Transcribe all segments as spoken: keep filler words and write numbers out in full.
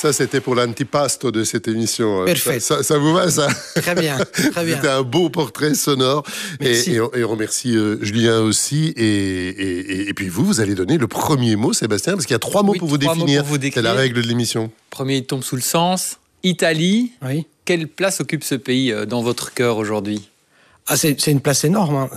Ça, c'était pour l'antipasto de cette émission. Parfait. Ça, ça, ça vous va, ça? Très bien, très bien. C'était un beau portrait sonore. Et, et, on, et on remercie euh, Julien aussi. Et, et, et puis vous, vous allez donner le premier mot, Sébastien, parce qu'il y a trois mots, oui, pour, vous trois définir. mots pour vous décrire. C'est la règle de l'émission. Premier, il tombe sous le sens. Italie. Oui. Quelle place occupe ce pays dans votre cœur aujourd'hui? Ah, c'est, c'est une place énorme, hein.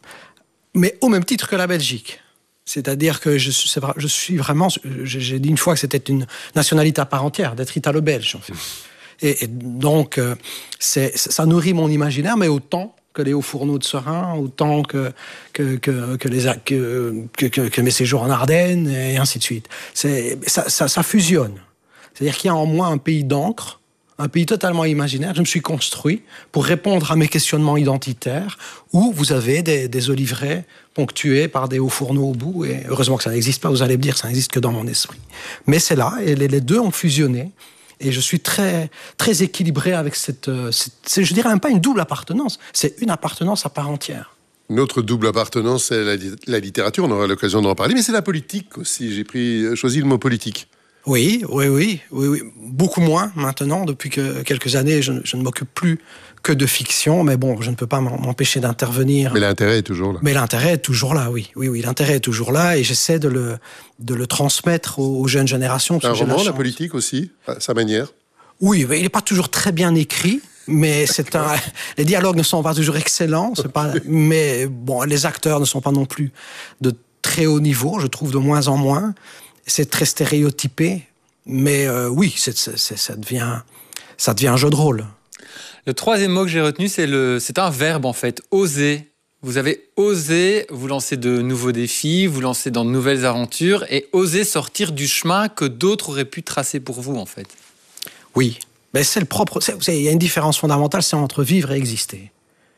Mais au même titre que la Belgique. C'est-à-dire que je, c'est, je suis vraiment... J'ai dit une fois que c'était une nationalité à part entière, d'être italo-belge, en fait. Et, et donc, c'est, ça nourrit mon imaginaire, mais autant que les hauts fourneaux de Serein, autant que, que, que, que, les, que, que, que, que mes séjours en Ardennes, et ainsi de suite. C'est, ça, ça, ça fusionne. C'est-à-dire qu'il y a en moi un pays d'encre, un pays totalement imaginaire. Je me suis construit pour répondre à mes questionnements identitaires, où vous avez des, des oliveraies ponctués par des hauts fourneaux au bout. Et heureusement que ça n'existe pas, vous allez me dire, ça n'existe que dans mon esprit. Mais c'est là, et les, les deux ont fusionné. Et je suis très, très équilibré avec cette, cette... Je dirais même pas une double appartenance, c'est une appartenance à part entière. Une autre double appartenance, c'est la, la littérature, on aura l'occasion d'en parler, mais c'est la politique aussi. J'ai pris, choisi le mot politique. Oui, oui, oui, oui, oui. Beaucoup moins maintenant. Depuis que quelques années, je, je ne m'occupe plus que de fiction, mais bon, je ne peux pas m'empêcher d'intervenir. Mais l'intérêt est toujours là. Mais l'intérêt est toujours là, oui, oui, oui. L'intérêt est toujours là, et j'essaie de le de le transmettre aux, aux jeunes générations. Un roman, la, la politique aussi, à sa manière. Oui, mais il n'est pas toujours très bien écrit. Mais c'est un. Les dialogues ne sont pas toujours excellents, c'est pas. Mais bon, les acteurs ne sont pas non plus de très haut niveau, je trouve, de moins en moins. C'est très stéréotypé, mais euh, oui, c'est, c'est, c'est, ça, devient, ça devient un jeu de rôle. Le troisième mot que j'ai retenu, c'est, le, c'est un verbe en fait, oser. Vous avez osé vous lancer de nouveaux défis, vous lancer dans de nouvelles aventures et oser sortir du chemin que d'autres auraient pu tracer pour vous en fait. Oui, mais c'est le propre. C'est, c'est, il y a une différence fondamentale, c'est entre vivre et exister.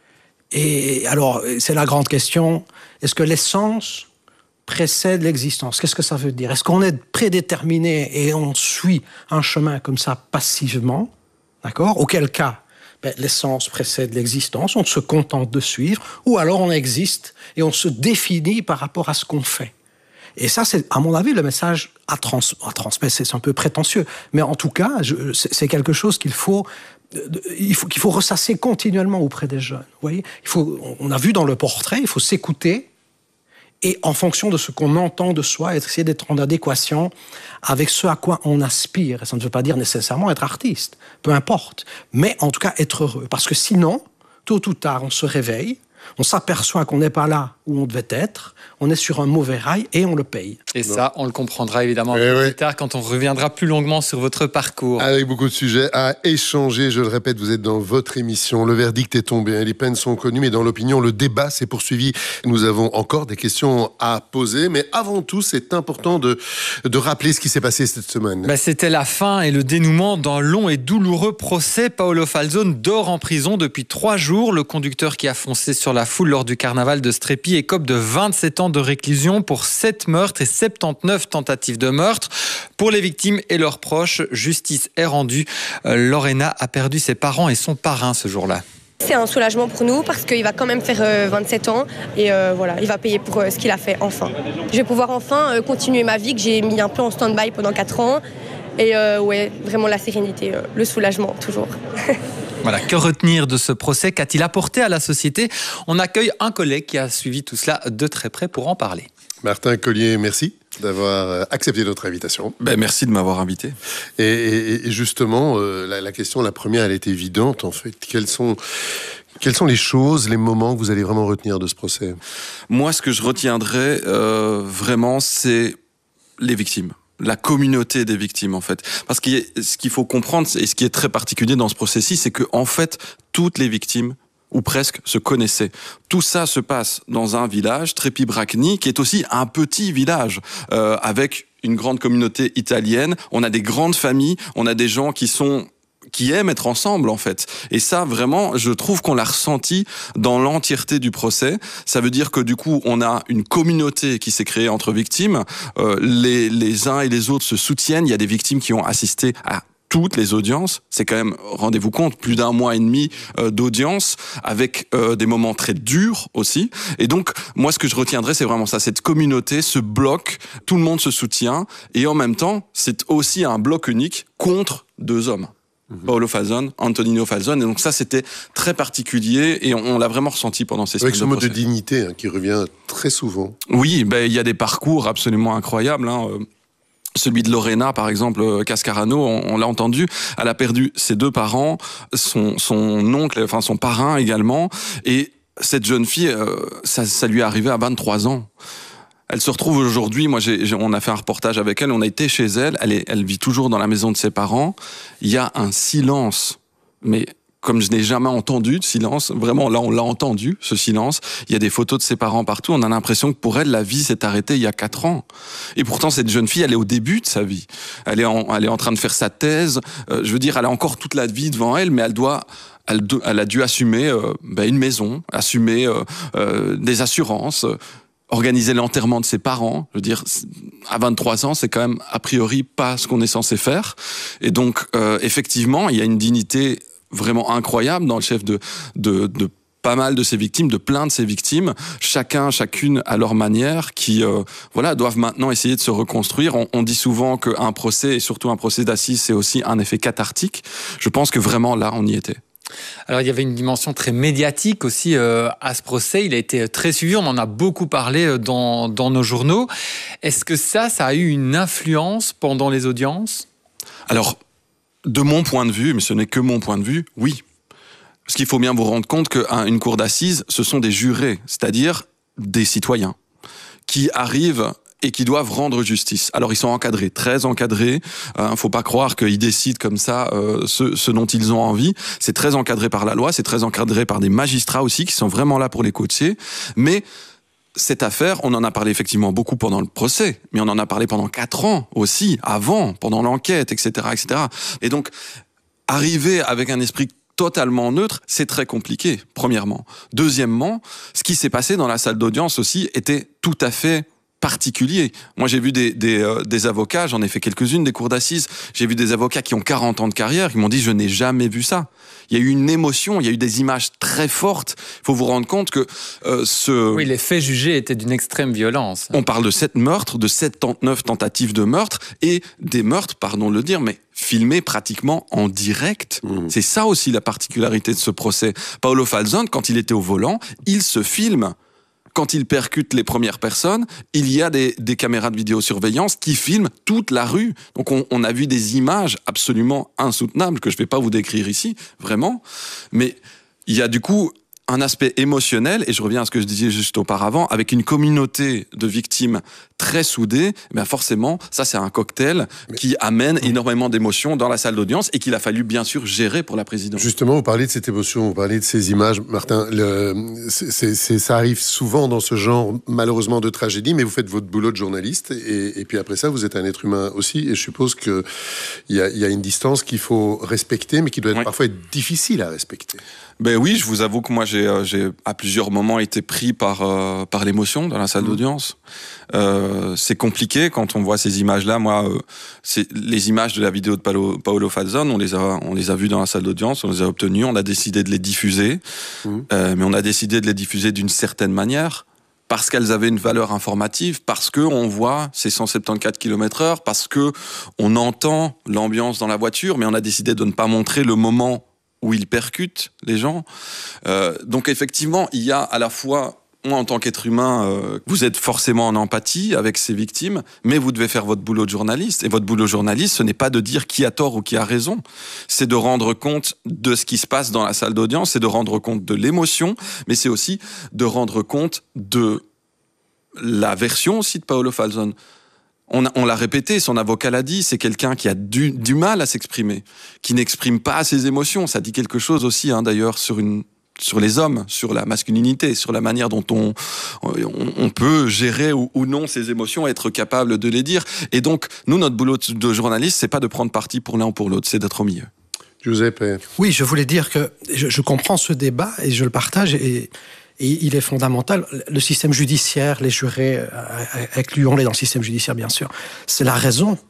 Et alors, c'est la grande question, est-ce que l'essence précède l'existence? Qu'est-ce que ça veut dire? Est-ce qu'on est prédéterminé et on suit un chemin comme ça passivement? D'accord? Auquel cas, ben, l'essence précède l'existence, on se contente de suivre, ou alors on existe et on se définit par rapport à ce qu'on fait. Et ça, c'est, à mon avis, le message à, trans, à transmettre, c'est un peu prétentieux. Mais en tout cas, je, c'est, c'est quelque chose qu'il faut, il faut, qu'il faut ressasser continuellement auprès des jeunes. Vous voyez? Il faut, on a vu dans le portrait, il faut s'écouter, et en fonction de ce qu'on entend de soi, essayer d'être en adéquation avec ce à quoi on aspire. Et ça ne veut pas dire nécessairement être artiste, peu importe. Mais en tout cas, être heureux. Parce que sinon, tôt ou tard, on se réveille, on s'aperçoit qu'on n'est pas là où on devait être, on est sur un mauvais rail et on le paye. Et non. Ça, on le comprendra évidemment eh plus oui. tard quand on reviendra plus longuement sur votre parcours. Avec beaucoup de sujets à échanger, je le répète, vous êtes dans votre émission. Le verdict est tombé, les peines sont connues, mais dans l'opinion, le débat s'est poursuivi. Nous avons encore des questions à poser, mais avant tout, c'est important de, de rappeler ce qui s'est passé cette semaine. Bah, c'était la fin et le dénouement d'un long et douloureux procès. Paolo Falzone dort en prison depuis trois jours. Le conducteur qui a foncé sur la foule lors du carnaval de Strépy écope de vingt-sept ans de réclusion pour sept meurtres et soixante-dix-neuf tentatives de meurtre. Pour les victimes et leurs proches, justice est rendue. Euh, Lorena a perdu ses parents et son parrain ce jour-là. C'est un soulagement pour nous parce qu'il va quand même faire euh, vingt-sept ans et euh, voilà, il va payer pour euh, ce qu'il a fait enfin. Je vais pouvoir enfin euh, continuer ma vie que j'ai mis un peu en stand-by pendant quatre ans et euh, ouais, vraiment la sérénité, euh, le soulagement toujours. Voilà, que retenir de ce procès? Qu'a-t-il apporté à la société? On accueille un collègue qui a suivi tout cela de très près pour en parler. Martin Collier, merci d'avoir accepté notre invitation. Ben, merci de m'avoir invité. Et, et, et justement, euh, la, la question, la première, elle est évidente en fait. Quelles sont, quelles sont les choses, les moments que vous allez vraiment retenir de ce procès? Moi, ce que je retiendrai euh, vraiment, c'est les victimes. La communauté des victimes, en fait. Parce que ce qu'il faut comprendre, et ce qui est très particulier dans ce procès-ci, c'est que, en fait, toutes les victimes, ou presque, se connaissaient. Tout ça se passe dans un village, Strépy-Bracni, qui est aussi un petit village, euh, avec une grande communauté italienne. On a des grandes familles, on a des gens qui sont qui aiment être ensemble, en fait. Et ça, vraiment, je trouve qu'on l'a ressenti dans l'entièreté du procès. Ça veut dire que, du coup, on a une communauté qui s'est créée entre victimes. Euh, les, les uns et les autres se soutiennent. Il y a des victimes qui ont assisté à toutes les audiences. C'est quand même, rendez-vous compte, plus d'un mois et demi euh, d'audience, avec euh, des moments très durs aussi. Et donc, moi, ce que je retiendrai, c'est vraiment ça, cette communauté, ce bloc, tout le monde se soutient, et en même temps, c'est aussi un bloc unique contre deux hommes. Mmh. Paolo Falzon, Antonino Falzon, et donc ça, c'était très particulier, et on, on l'a vraiment ressenti pendant ces semaines de procès. Avec ce mot de dignité hein, qui revient très souvent. Oui, ben, il y a des parcours absolument incroyables, hein. Celui de Lorena, par exemple, Cascarano, on, on l'a entendu, elle a perdu ses deux parents, son, son oncle, enfin son parrain également, et cette jeune fille, euh, ça, ça lui est arrivé à vingt-trois ans. Elle se retrouve aujourd'hui, moi j'ai, j'ai, on a fait un reportage avec elle, on a été chez elle, elle, est, elle vit toujours dans la maison de ses parents, il y a un silence, mais comme je n'ai jamais entendu de silence, vraiment là on l'a entendu, ce silence, il y a des photos de ses parents partout, on a l'impression que pour elle la vie s'est arrêtée il y a quatre ans. Et pourtant cette jeune fille, elle est au début de sa vie, elle est en, elle est en train de faire sa thèse, euh, je veux dire elle a encore toute la vie devant elle, mais elle doit... Elle, elle a dû assumer euh, ben une maison, assumer euh, euh, des assurances, euh, organiser l'enterrement de ses parents. Je veux dire, à vingt-trois ans, c'est quand même a priori pas ce qu'on est censé faire. Et donc, euh, effectivement, il y a une dignité vraiment incroyable dans le chef de, de, de pas mal de ses victimes, de plein de ses victimes, chacun, chacune à leur manière, qui euh, voilà, doivent maintenant essayer de se reconstruire. On, on dit souvent qu'un procès, et surtout un procès d'assises, c'est aussi un effet cathartique. Je pense que vraiment là, on y était. Alors, il y avait une dimension très médiatique aussi euh, à ce procès. Il a été très suivi. On en a beaucoup parlé dans, dans nos journaux. Est-ce que ça, ça a eu une influence pendant les audiences ? Alors, de mon point de vue, mais ce n'est que mon point de vue, oui. Parce qu'il faut bien vous rendre compte qu'une cour d'assises, ce sont des jurés, c'est-à-dire des citoyens, qui arrivent et qui doivent rendre justice. Alors ils sont encadrés, très encadrés. Il euh, ne faut pas croire qu'ils décident comme ça euh, ce, ce dont ils ont envie. C'est très encadré par la loi, c'est très encadré par des magistrats aussi qui sont vraiment là pour les coacher. Mais cette affaire, on en a parlé effectivement beaucoup pendant le procès, mais on en a parlé pendant quatre ans aussi, avant, pendant l'enquête, et cetera, et cetera. Et donc, arriver avec un esprit totalement neutre, c'est très compliqué, premièrement. Deuxièmement, ce qui s'est passé dans la salle d'audience aussi était tout à fait particulier. Moi, j'ai vu des, des, euh, des avocats, j'en ai fait quelques-unes, des cours d'assises, j'ai vu des avocats qui ont quarante ans de carrière, qui m'ont dit « je n'ai jamais vu ça ». Il y a eu une émotion, il y a eu des images très fortes. Il faut vous rendre compte que euh, ce... Oui, les faits jugés étaient d'une extrême violence. On parle de sept meurtres, de soixante-dix-neuf tentatives de meurtre, et des meurtres, pardon de le dire, mais filmés pratiquement en direct. Mmh. C'est ça aussi la particularité de ce procès. Paolo Falzon, quand il était au volant, il se filme. Quand il percute les premières personnes, il y a des, des caméras de vidéosurveillance qui filment toute la rue. Donc on, on a vu des images absolument insoutenables que je ne vais pas vous décrire ici, vraiment. Mais il y a du coup un aspect émotionnel, et je reviens à ce que je disais juste auparavant, avec une communauté de victimes très soudée, ben forcément, ça c'est un cocktail Mais... qui amène énormément d'émotions dans la salle d'audience et qu'il a fallu bien sûr gérer pour la présidente. Justement, vous parlez de cette émotion, vous parlez de ces images, Martin, le, c'est, c'est, c'est, ça arrive souvent dans ce genre, malheureusement, de tragédie, mais vous faites votre boulot de journaliste, et, et puis après ça, vous êtes un être humain aussi, et je suppose qu'il y a, y a une distance qu'il faut respecter, mais qui doit être, oui. parfois être difficile à respecter. Ben oui, je vous avoue que moi j'ai, j'ai à plusieurs moments été pris par euh, par l'émotion dans la salle mmh. d'audience. Euh, c'est compliqué quand on voit ces images-là. Moi, euh, c'est les images de la vidéo de Paolo, Paolo Falzon, on les a on les a vues dans la salle d'audience, on les a obtenues, on a décidé de les diffuser, mmh. euh, mais on a décidé de les diffuser d'une certaine manière. Parce qu'elles avaient une valeur informative, parce que on voit ces cent soixante-quatorze kilomètres heure, parce que on entend l'ambiance dans la voiture, mais on a décidé de ne pas montrer le moment où il percute les gens. Euh, donc effectivement, il y a à la fois, moi en tant qu'être humain, euh, vous êtes forcément en empathie avec ces victimes, mais vous devez faire votre boulot de journaliste. Et votre boulot de journaliste, ce n'est pas de dire qui a tort ou qui a raison. C'est de rendre compte de ce qui se passe dans la salle d'audience, c'est de rendre compte de l'émotion, mais c'est aussi de rendre compte de la version aussi de Paolo Falzon. On, a, on l'a répété, son avocat l'a dit, c'est quelqu'un qui a du, du mal à s'exprimer, qui n'exprime pas ses émotions. Ça dit quelque chose aussi, hein, d'ailleurs, sur, une, sur les hommes, sur la masculinité, sur la manière dont on, on, on peut gérer ou, ou non ses émotions, être capable de les dire. Et donc, nous, notre boulot de journaliste, c'est pas de prendre parti pour l'un ou pour l'autre, c'est d'être au milieu. Giuseppe. Oui, je voulais dire que je, je comprends ce débat et je le partage et... Et il est fondamental. Le système judiciaire, les jurés, incluons-les dans le système judiciaire, bien sûr. C'est la raison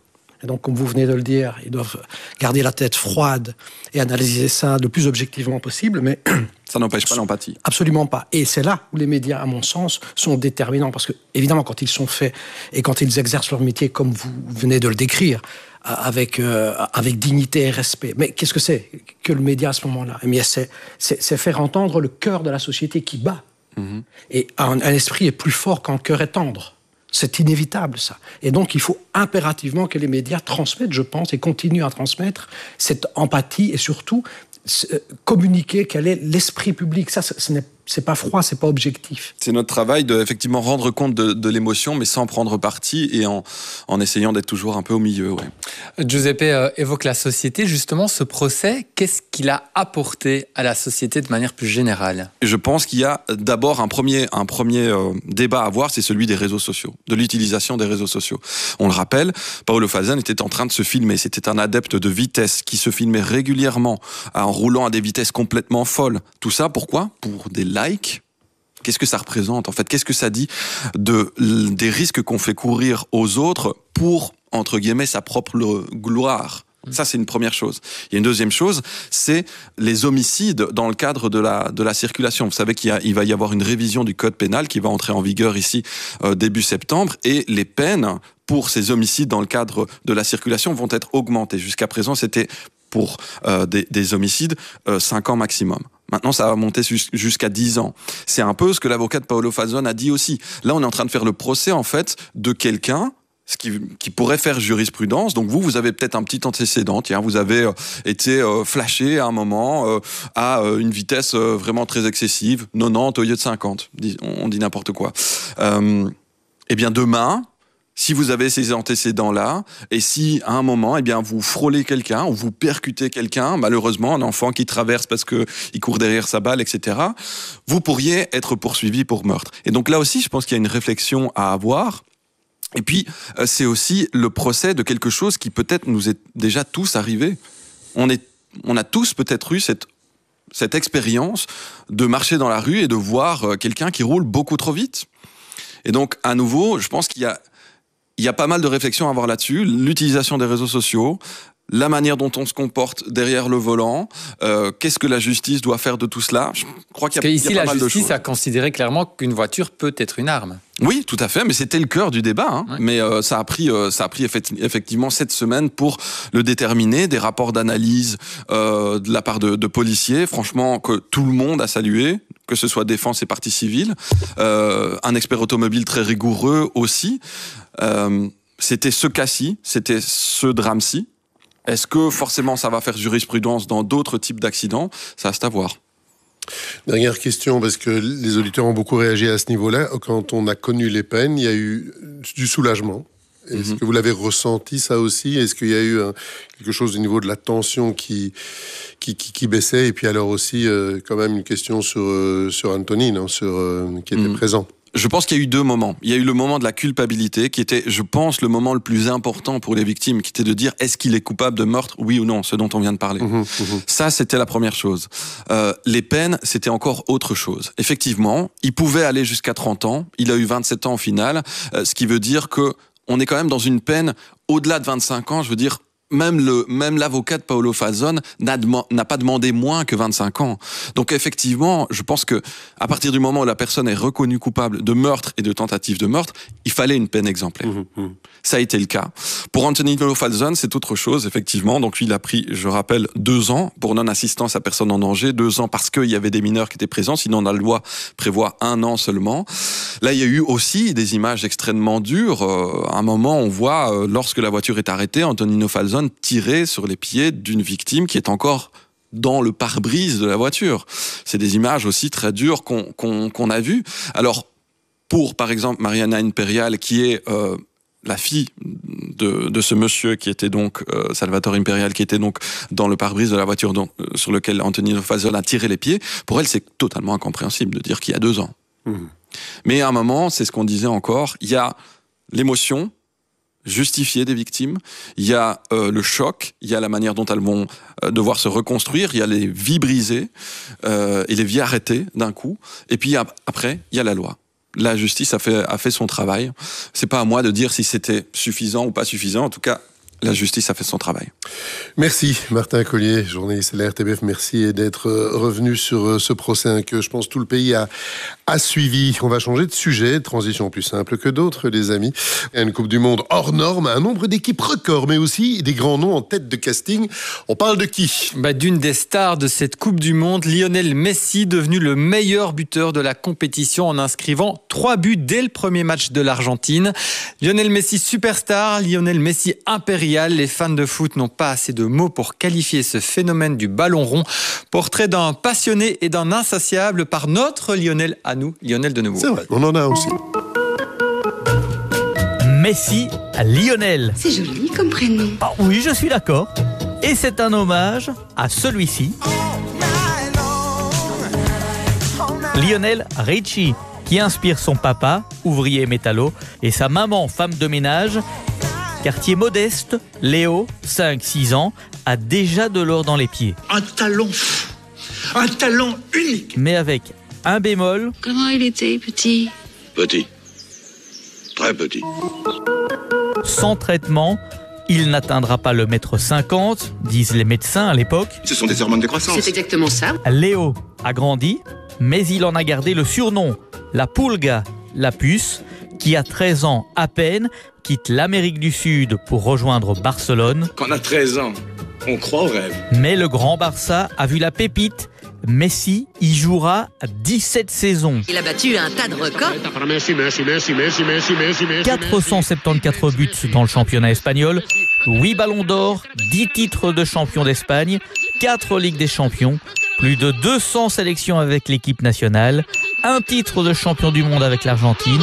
Et donc, comme vous venez de le dire, ils doivent garder la tête froide et analyser ça le plus objectivement possible, mais... Ça n'empêche pas l'empathie. Absolument pas. Et c'est là où les médias, à mon sens, sont déterminants. Parce que, évidemment, quand ils sont faits et quand ils exercent leur métier comme vous venez de le décrire, avec, euh, avec dignité et respect. Mais qu'est-ce que c'est que le média à ce moment-là ? Eh bien, c'est, c'est, c'est faire entendre le cœur de la société qui bat. Mmh. Et un, un esprit est plus fort qu'un cœur est tendre. C'est inévitable, ça. Et donc, il faut impérativement que les médias transmettent, je pense, et continuent à transmettre cette empathie et surtout communiquer quel est l'esprit public. Ça, ce n'est c'est pas froid, c'est pas objectif. C'est notre travail de effectivement rendre compte de, de l'émotion, mais sans prendre parti et en, en essayant d'être toujours un peu au milieu. Ouais. Giuseppe euh, évoque la société. Justement, ce procès, qu'est-ce qu'il a apporté à la société de manière plus générale ? Je pense qu'il y a d'abord un premier, un premier euh, débat à avoir, c'est celui des réseaux sociaux, de l'utilisation des réseaux sociaux. On le rappelle, Paolo Falzon était en train de se filmer. C'était un adepte de vitesse qui se filmait régulièrement en roulant à des vitesses complètement folles. Tout ça, pourquoi ? Pour des likes. Qu'est-ce que ça représente en fait ? Qu'est-ce que ça dit de, des risques qu'on fait courir aux autres pour, entre guillemets, sa propre gloire ? Ça, c'est une première chose. Il y a une deuxième chose, c'est les homicides dans le cadre de la, de la circulation. Vous savez qu'il y a, il va y avoir une révision du code pénal qui va entrer en vigueur ici euh, début septembre et les peines pour ces homicides dans le cadre de la circulation vont être augmentées. Jusqu'à présent, c'était pour euh, des, des homicides euh, cinq ans maximum. Maintenant, ça va monter jusqu'à dix ans. C'est un peu ce que l'avocat de Paolo Falzon a dit aussi. Là, on est en train de faire le procès, en fait, de quelqu'un ce qui, qui pourrait faire jurisprudence. Donc vous, vous avez peut-être un petit antécédent. Tiens, vous avez euh, été euh, flashé à un moment euh, à euh, une vitesse euh, vraiment très excessive, quatre-vingt-dix au lieu de cinquante. On dit n'importe quoi. Euh, eh bien, demain... Si vous avez ces antécédents-là, et si à un moment, eh bien, vous frôlez quelqu'un, ou vous percutez quelqu'un, malheureusement, un enfant qui traverse parce que il court derrière sa balle, et cetera, vous pourriez être poursuivi pour meurtre. Et donc là aussi, je pense qu'il y a une réflexion à avoir. Et puis, c'est aussi le procès de quelque chose qui peut-être nous est déjà tous arrivé. On est, on a tous peut-être eu cette cette expérience de marcher dans la rue et de voir quelqu'un qui roule beaucoup trop vite. Et donc, à nouveau, je pense qu'il y a Il y a pas mal de réflexions à avoir là-dessus, l'utilisation des réseaux sociaux, la manière dont on se comporte derrière le volant, euh, qu'est-ce que la justice doit faire de tout cela ? Je crois qu'il y a, Parce qu'ici, il y a pas la mal de justice choses. a considéré clairement qu'une voiture peut être une arme. Oui, tout à fait, mais c'était le cœur du débat. Hein. Ouais. Mais euh, ça a pris, euh, ça a pris effectivement cette semaine pour le déterminer, des rapports d'analyse euh, de la part de, de policiers, franchement, que tout le monde a salué, que ce soit défense et partie civile, euh, un expert automobile très rigoureux aussi. Euh, c'était ce cas-ci, c'était ce drame-ci. Est-ce que forcément ça va faire jurisprudence dans d'autres types d'accidents ? Ça reste à voir. Dernière question, parce que les auditeurs ont beaucoup réagi à ce niveau-là. Quand on a connu les peines, il y a eu du soulagement. Est-ce mm-hmm. que vous l'avez ressenti, ça aussi ? Est-ce qu'il y a eu un, quelque chose au niveau de la tension qui, qui, qui, qui baissait ? Et puis alors aussi, euh, quand même, une question sur, euh, sur Anthony, non, sur, euh, qui était mm. présent. Je pense qu'il y a eu deux moments. Il y a eu le moment de la culpabilité, qui était, je pense, le moment le plus important pour les victimes, qui était de dire, est-ce qu'il est coupable de meurtre, oui ou non, ce dont on vient de parler. Mmh, mmh. Ça, c'était la première chose. Euh, les peines, c'était encore autre chose. Effectivement, il pouvait aller jusqu'à trente ans, il a eu vingt-sept ans au final, euh, ce qui veut dire que on est quand même dans une peine au-delà de vingt-cinq ans, je veux dire, Même, le, même l'avocat de Paolo Falzon n'a, dem- n'a pas demandé moins que vingt-cinq ans. Donc effectivement, je pense que à partir du moment où la personne est reconnue coupable de meurtre et de tentative de meurtre, il fallait une peine exemplaire. Mmh, mmh. Ça a été le cas. Pour Anthony Falzon, c'est autre chose, effectivement. Donc il a pris, je rappelle, deux ans pour non-assistance à personne en danger, deux ans parce qu'il y avait des mineurs qui étaient présents, sinon la loi prévoit un an seulement. Là, il y a eu aussi des images extrêmement dures. Euh, à un moment, on voit, euh, lorsque la voiture est arrêtée, Anthony Falzon tirer sur les pieds d'une victime qui est encore dans le pare-brise de la voiture. C'est des images aussi très dures qu'on, qu'on, qu'on a vues. Alors, pour, par exemple, Mariana Imperial, qui est euh, la fille de, de ce monsieur qui était donc, euh, Salvatore Imperial, qui était donc dans le pare-brise de la voiture dont, euh, sur lequel Anthony Falzon a tiré les pieds, pour elle, c'est totalement incompréhensible de dire qu'il y a deux ans. Mmh. Mais à un moment, c'est ce qu'on disait encore, il y a l'émotion justifier des victimes, il y a euh, le choc, il y a la manière dont elles vont euh, devoir se reconstruire, il y a les vies brisées euh, et les vies arrêtées d'un coup, et puis après, il y a la loi. La justice a fait, a fait son travail. C'est pas à moi de dire si c'était suffisant ou pas suffisant, en tout cas, la justice a fait son travail. Merci Martin Collier, journaliste à la R T B F. Merci d'être revenu sur ce procès que je pense tout le pays a, a suivi. On va changer de sujet, transition plus simple que d'autres, les amis. Il y a une Coupe du Monde hors norme, un nombre d'équipes record, mais aussi des grands noms en tête de casting. On parle de qui ? Bah, d'une des stars de cette Coupe du Monde, Lionel Messi, devenu le meilleur buteur de la compétition en inscrivant trois buts dès le premier match de l'Argentine. Lionel Messi superstar, Lionel Messi impérial. Les fans de foot n'ont pas assez de mots pour qualifier ce phénomène du ballon rond. Portrait d'un passionné et d'un insatiable par notre Lionel à nous, Lionel de Neubourg. C'est vrai, on en a aussi. Messi à Lionel. C'est joli comme prénom. Ah oui, je suis d'accord. Et c'est un hommage à celui-ci. Lionel Richie, qui inspire son papa, ouvrier métallo, et sa maman, femme de ménage. Quartier modeste, Léo, cinq six ans, a déjà de l'or dans les pieds. Un talent, un talent unique. Mais avec un bémol. Comment il était petit ? Petit, très petit. Sans traitement, il n'atteindra pas le mètre cinquante, disent les médecins à l'époque. Ce sont des hormones de croissance. C'est exactement ça. Léo a grandi, mais il en a gardé le surnom, la Pulga, la puce, qui a treize ans à peine, quitte l'Amérique du Sud pour rejoindre Barcelone. Quand on a treize ans, on croit au rêve. Mais le grand Barça a vu la pépite. Messi y jouera dix-sept saisons. Il a battu un tas de records. quatre cent soixante-quatorze buts dans le championnat espagnol, huit ballons d'or, dix titres de champion d'Espagne, quatre Ligues des champions, plus de deux cents sélections avec l'équipe nationale, un titre de champion du monde avec l'Argentine.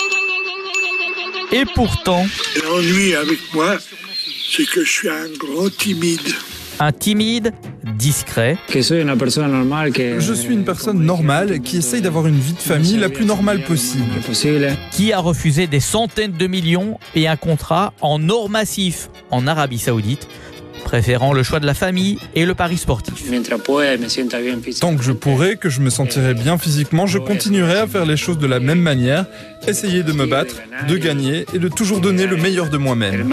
Et pourtant... L'ennui avec moi, c'est que je suis un gros timide. Un timide, discret. Je suis une personne normale qui essaye d'avoir une vie de famille la plus normale possible. Qui a refusé des centaines de millions et un contrat en or massif en Arabie Saoudite, préférant le choix de la famille et le pari sportif. Tant que je pourrai, que je me sentirai bien physiquement, je continuerai à faire les choses de la même manière, essayer de me battre, de gagner et de toujours donner le meilleur de moi-même.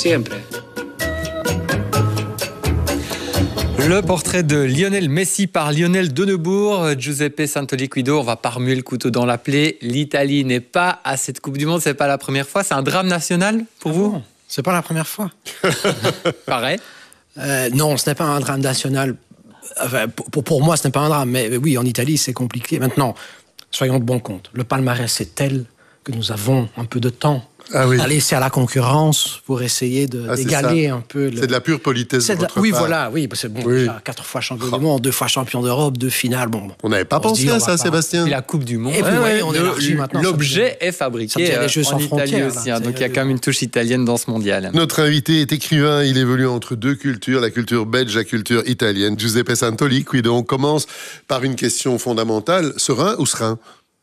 Le portrait de Lionel Messi par Lionel de Neubourg. Giuseppe Santoliquido, on va pas remuer le couteau dans la plaie. L'Italie n'est pas à cette Coupe du Monde, c'est pas la première fois. C'est un drame national pour vous ? Non, c'est pas la première fois. Pareil. Euh, non, ce n'est pas un drame national. Enfin, pour, pour moi, ce n'est pas un drame. Mais oui, en Italie, c'est compliqué. Maintenant, soyons de bon compte. Le palmarès est tel que nous avons un peu de temps ah oui. à laisser à la concurrence pour essayer de, ah, d'égaler un peu. Le... C'est de la pure politesse de de la... votre Oui, part. voilà. Oui, parce que bon, oui. déjà, quatre fois champion du monde, deux fois champion d'Europe, deux finales. Bon, on n'avait pas on pensé dit, à ça, pas... Sébastien. Et la Coupe du Monde. Et puis, ouais, ouais, on le, élargit maintenant. L'objet est fabriqué euh, en Italie aussi. Hein, donc il y a quand même une touche italienne dans ce mondial. Notre invité est écrivain. Il évolue entre deux cultures, la culture belge, la culture italienne. Giuseppe Santoliquido. On commence par une question fondamentale. Serein ou serein ?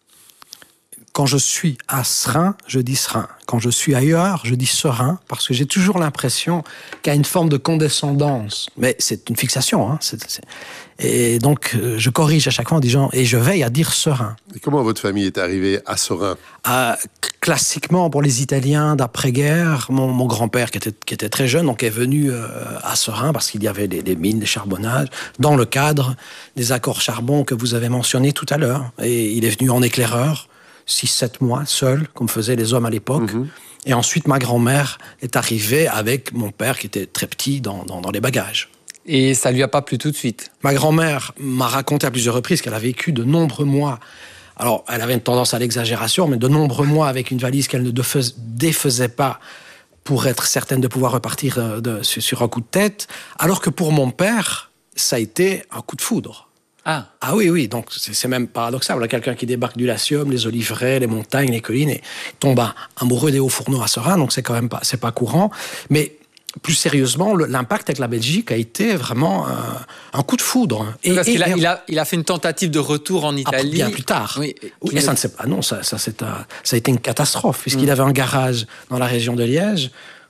Quand je suis à Serein, je dis serein. Quand je suis ailleurs, je dis serein, parce que j'ai toujours l'impression qu'il y a une forme de condescendance. Mais c'est une fixation. Hein. C'est, c'est... Et donc, euh, je corrige à chaque fois en disant, et je veille à dire serein. Et comment votre famille est arrivée à Serein ? euh, Classiquement, pour les Italiens d'après-guerre, mon, mon grand-père, qui était, qui était très jeune, donc est venu euh, à Serein, parce qu'il y avait des, des mines, des charbonnages, dans le cadre des accords charbon que vous avez mentionnés tout à l'heure. Et il est venu en éclaireur, six sept mois, seul, comme faisaient les hommes à l'époque. Mmh. Et ensuite, ma grand-mère est arrivée avec mon père, qui était très petit, dans, dans, dans les bagages. Et ça lui a pas plu tout de suite ? Ma grand-mère m'a raconté à plusieurs reprises qu'elle a vécu de nombreux mois. Alors, elle avait une tendance à l'exagération, mais de nombreux mois avec une valise qu'elle ne défaisait pas pour être certaine de pouvoir repartir de, sur, sur un coup de tête. Alors que pour mon père, ça a été un coup de foudre. Ah. Ah oui, oui, donc c'est, c'est même paradoxal. Là, quelqu'un qui débarque du Latium, les oliveraies, les montagnes, les collines, et tombe amoureux des hauts fourneaux à Serein, donc c'est quand même pas, c'est pas courant. Mais plus sérieusement, le, l'impact avec la Belgique a été vraiment un, un coup de foudre. Et, Parce et, qu'il a, et, il a, il a fait une tentative de retour en Italie. Bien plus tard. Oui, oui mais ça ne s'est pas. Non, ça, ça, c'est un, ça a été une catastrophe, puisqu'il mmh. avait un garage dans la région de Liège.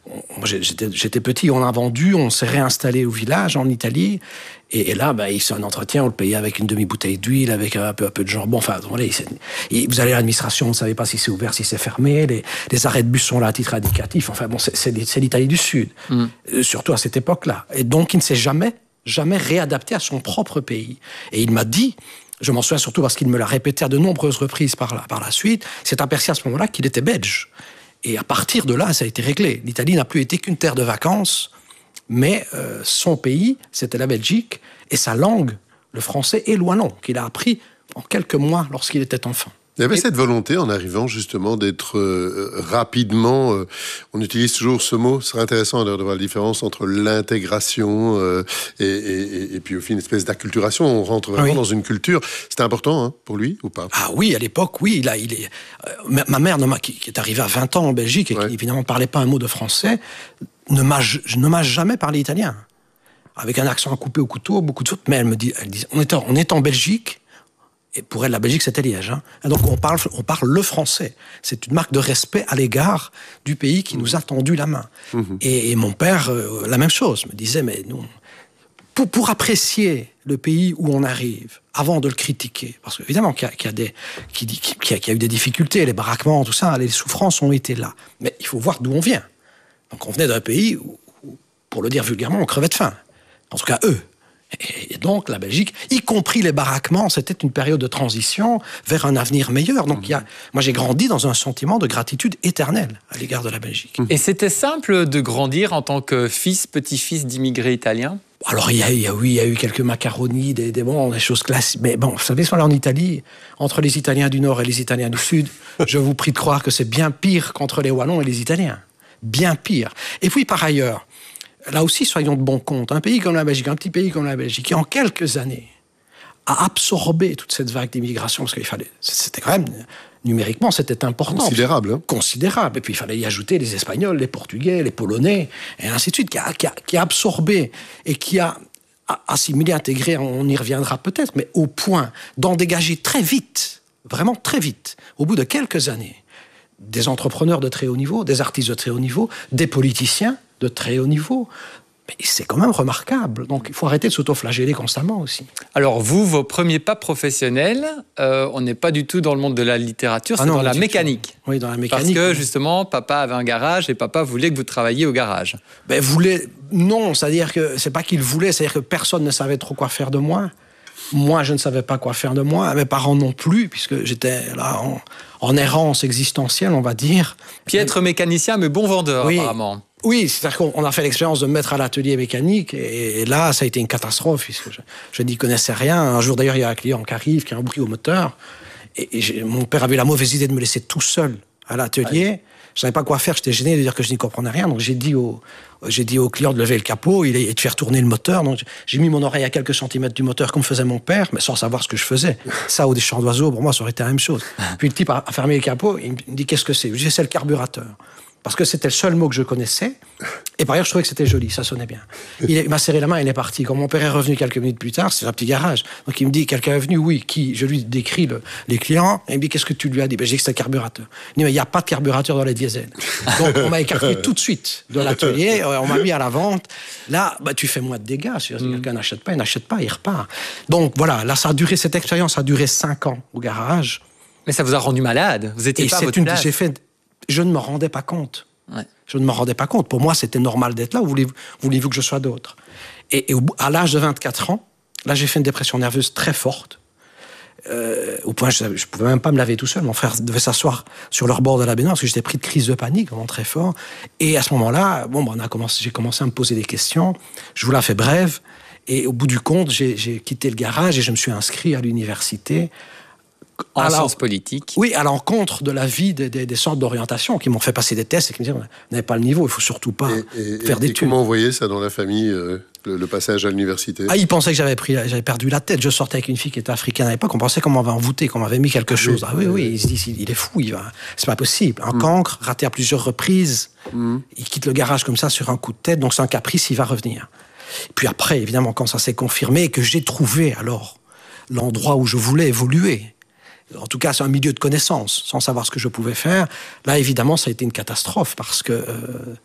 on, j'étais, j'étais petit, on a vendu, on s'est réinstallé au village en Italie. Et, et là, bah, il fait un entretien, on le payait avec une demi-bouteille d'huile, avec un peu, un peu de jambon. Enfin, voilà, il, vous allez à l'administration, on ne savait pas si c'est ouvert, si c'est fermé. Les, les arrêts de bus sont là à titre indicatif. Enfin bon, c'est, c'est, c'est l'Italie du Sud, mm. euh, surtout à cette époque-là. Et donc, il ne s'est jamais, jamais réadapté à son propre pays. Et il m'a dit... Je m'en souviens surtout parce qu'il me l'a répété à de nombreuses reprises par la, par la suite, s'est aperçu à ce moment-là qu'il était belge. Et à partir de là, ça a été réglé. L'Italie n'a plus été qu'une terre de vacances, mais euh, son pays, c'était la Belgique, et sa langue, le français et l'ouanon, qu'il a appris en quelques mois lorsqu'il était enfant. Il y avait et... cette volonté, en arrivant justement, d'être euh, rapidement... Euh, on utilise toujours ce mot, ce serait intéressant de voir la différence entre l'intégration euh, et, et, et puis au final une espèce d'acculturation. On rentre vraiment oui. dans une culture. C'était important hein, pour lui ou pas? Ah oui, à l'époque, oui. Il a, il est, euh, ma, ma mère, qui, qui est arrivée à vingt ans en Belgique et ouais. qui évidemment ne parlait pas un mot de français, ne m'a, ne m'a jamais parlé italien. Avec un accent coupé au couteau, beaucoup de choses. Mais elle me dit, elle dit on, est en, on est en Belgique. Et pour elle, la Belgique, c'était Liège. Hein. Donc on parle, on parle le français. C'est une marque de respect à l'égard du pays qui nous a tendu la main. Mmh. Et, et mon père, euh, la même chose, me disait, mais nous, pour, pour apprécier le pays où on arrive, avant de le critiquer, parce qu'évidemment qu'il y a, qu'il y a, des, qu'il y a, qu'il y a eu des difficultés, les baraquements, tout ça, les souffrances ont été là. Mais il faut voir d'où on vient. Donc on venait d'un pays où, où, pour le dire vulgairement, on crevait de faim. En tout cas, eux. Et donc, la Belgique, y compris les baraquements, c'était une période de transition vers un avenir meilleur. Donc, mmh. il y a, moi, j'ai grandi dans un sentiment de gratitude éternelle à l'égard de la Belgique. Et c'était simple de grandir en tant que fils, petit-fils d'immigrés italiens? Alors, il y a, il y a, oui, il y a eu quelques macaronis, des, des, bon, des choses classiques. Mais bon, vous savez, si on est en Italie, entre les Italiens du Nord et les Italiens du Sud, je vous prie de croire que c'est bien pire qu'entre les Wallons et les Italiens. Bien pire. Et puis, par ailleurs... Là aussi, soyons de bon compte. Un pays comme la Belgique, un petit pays comme la Belgique, qui en quelques années a absorbé toute cette vague d'immigration, parce qu'il fallait, c'était quand même, numériquement, c'était important. Considérable. Hein. Considérable. Et puis, il fallait y ajouter les Espagnols, les Portugais, les Polonais, et ainsi de suite, qui a, qui a, qui a absorbé et qui a assimilé, intégré, on y reviendra peut-être, mais au point d'en dégager très vite, vraiment très vite, au bout de quelques années, des entrepreneurs de très haut niveau, des artistes de très haut niveau, des politiciens de très haut niveau. Mais c'est quand même remarquable. Donc, il faut arrêter de s'autoflageller constamment aussi. Alors, vous, vos premiers pas professionnels, euh, on n'est pas du tout dans le monde de la littérature, c'est ah non, dans la mécanique. Oui, dans la mécanique. Parce que, justement, papa avait un garage et papa voulait que vous travailliez au garage. Ben, voulait... Non, c'est-à-dire que c'est pas qu'il voulait, c'est-à-dire que personne ne savait trop quoi faire de moi. Moi, je ne savais pas quoi faire de moi. Mes parents non plus, puisque j'étais là en, en errance existentielle, on va dire. Piètre mécanicien, mais bon vendeur, oui. apparemment. Oui, c'est-à-dire qu'on a fait l'expérience de me mettre à l'atelier mécanique et, et là, ça a été une catastrophe puisque je, je n'y connaissais rien. Un jour, d'ailleurs, il y a un client qui arrive, qui a un bruit au moteur et, et mon père avait la mauvaise idée de me laisser tout seul à l'atelier. Ouais. Je savais pas quoi faire, j'étais gêné de dire que je n'y comprenais rien. Donc j'ai dit au, j'ai dit au client de lever le capot et de faire tourner le moteur. Donc j'ai mis mon oreille à quelques centimètres du moteur comme faisait mon père, mais sans savoir ce que je faisais. Ça, ou des chants d'oiseaux, pour moi, ça aurait été la même chose. Puis le type a fermé le capot, il me dit qu'est-ce que c'est? Je dis c'est le carburateur. Parce que c'était le seul mot que je connaissais. Et par ailleurs, je trouvais que c'était joli, ça sonnait bien. Il m'a serré la main, il est parti. Quand mon père est revenu quelques minutes plus tard, c'est un petit garage. Donc il me dit, quelqu'un est venu? Oui, qui? Je lui décris le, les clients. Et il me dit, qu'est-ce que tu lui as dit? Ben, j'ai dit que c'était le carburateur. Il dit, mais il n'y a pas de carburateur dans les diesels. Donc on m'a écarté tout de suite de l'atelier, on m'a mis à la vente. Là, bah, tu fais moins de dégâts. Si mm. quelqu'un n'achète pas, il n'achète pas, il repart. Donc voilà, là, ça a duré, cette expérience a duré cinq ans au garage. Mais ça vous a rendu malade. Vous étiez et pas à votre une, place. J'ai fait, je ne me rendais pas compte. Ouais. Je ne me rendais pas compte. Pour moi, c'était normal d'être là. Ou voulez-vous, voulez-vous que je sois d'autre? Et, et au, à l'âge de vingt-quatre ans, là, j'ai fait une dépression nerveuse très forte. Euh, au point, je ne pouvais même pas me laver tout seul. Mon frère devait s'asseoir sur le bord de la baignoire parce que j'étais pris de crise de panique, vraiment très fort. Et à ce moment-là, bon, on a commencé, j'ai commencé à me poser des questions. Je vous la fais brève. Et au bout du compte, j'ai, j'ai quitté le garage et je me suis inscrit à l'université. En alors, sciences politiques. Oui, à l'encontre de l'avis des, des, des centres d'orientation qui m'ont fait passer des tests et qui me disaient vous n'avez pas le niveau, il faut surtout pas et, et, faire et, des et comment on voyait ça dans la famille, euh, le, le passage à l'université? Ah, ils pensaient que j'avais, pris, j'avais perdu la tête. Je sortais avec une fille qui était africaine à l'époque. On pensait qu'on m'avait envoûté, qu'on m'avait mis quelque chose. Oui, ah oui, oui, oui. Ils se disent il est fou, il va. C'est pas possible. Un mmh. cancre, raté à plusieurs reprises. Mmh. Il quitte le garage comme ça sur un coup de tête, donc c'est un caprice, il va revenir. Et puis après, évidemment, quand ça s'est confirmé et que j'ai trouvé alors l'endroit où je voulais évoluer, en tout cas, c'est un milieu de connaissances, sans savoir ce que je pouvais faire. Là, évidemment, ça a été une catastrophe parce que euh,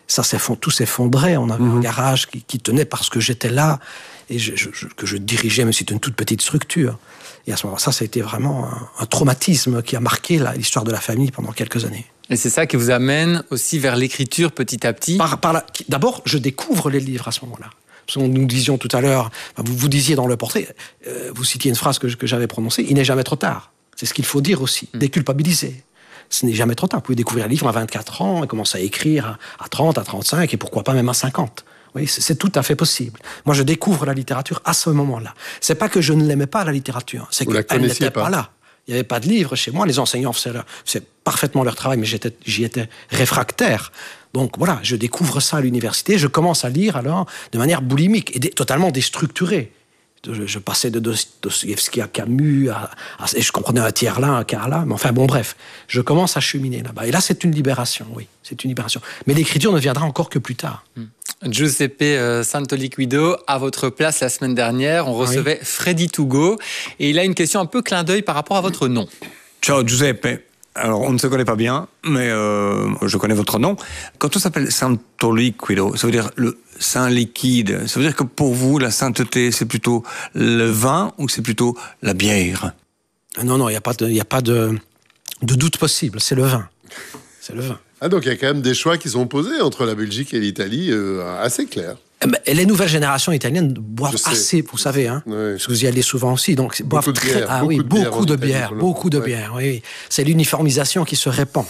Ça s'est tout s'effondrait. On avait Mmh. un garage qui, qui tenait parce que j'étais là et je, je, je, que je dirigeais, même si c'était une toute petite structure. Et à ce moment-là, ça, ça a été vraiment un, un traumatisme qui a marqué la, l'histoire de la famille pendant quelques années. Et c'est ça qui vous amène aussi vers l'écriture petit à petit. Par, par la, d'abord, je découvre les livres à ce moment-là. Parce que nous disions tout à l'heure, vous, vous disiez dans le portrait, euh, vous citiez une phrase que, que j'avais prononcée, il n'est jamais trop tard. C'est ce qu'il faut dire aussi, mmh. déculpabiliser. Ce n'est jamais trop tard. Vous pouvez découvrir un livre à vingt-quatre ans et commencer à écrire à trente, à trente-cinq et pourquoi pas même à cinquante. Oui, c'est, c'est tout à fait possible. Moi, je découvre la littérature à ce moment-là. C'est pas que je ne l'aimais pas, la littérature. C'est vous qu'elle n'était pas. pas là. Il n'y avait pas de livre chez moi. Les enseignants faisaient, leur, faisaient parfaitement leur travail, mais j'étais, j'y étais réfractaire. Donc voilà, je découvre ça à l'université. Je commence à lire alors de manière boulimique et dé, totalement déstructurée. Je, je passais de Dostoïevski à Camus, à, à, et je comprenais un tiers là, un quart là. Mais enfin bon, bref, je commence à cheminer là-bas. Et là, c'est une libération, oui, c'est une libération. Mais l'écriture ne viendra encore que plus tard. Giuseppe Santoliquido, à votre place la semaine dernière, on recevait oui. Freddy Togo. Et il a une question un peu clin d'œil par rapport à votre nom. Ciao Giuseppe. Alors, on ne se connaît pas bien, mais euh, je connais votre nom. Quand on s'appelle Santoliquido, ça veut dire le saint liquide. Ça veut dire que pour vous, la sainteté, c'est plutôt le vin ou c'est plutôt la bière? Non, non, il n'y a pas de, y a pas de, de doute possible. C'est le vin. C'est le vin. Ah, donc il y a quand même des choix qui sont posés entre la Belgique et l'Italie, euh, assez clairs. Et les nouvelles générations italiennes boivent assez, vous savez, hein, oui. parce que vous y allez souvent aussi, donc beaucoup boivent de très, bière, ah beaucoup oui, de bière beaucoup de Italie, bière, beaucoup de ouais. bière, oui, oui. C'est l'uniformisation qui se répand.